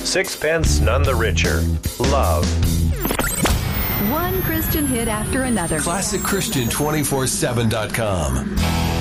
Sixpence None the Richer. Love. One Christian hit after another. ClassicChristian247.com.